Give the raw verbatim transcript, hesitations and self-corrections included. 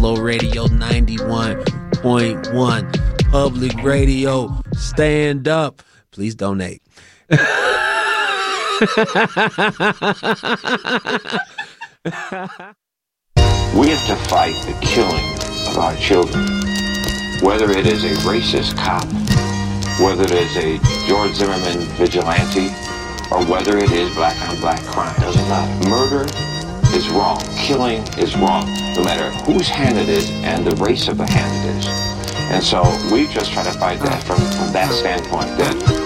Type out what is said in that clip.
Flow Radio ninety-one point one. Public Radio, stand up. Please donate. We have to fight the killing of our children. Whether it is a racist cop, whether it is a George Zimmerman vigilante, or whether it is black on black crime, doesn't matter. Murder is wrong. Killing is wrong, no matter whose hand it is and the race of the hand it is. And so we just try to fight that from, from that standpoint, that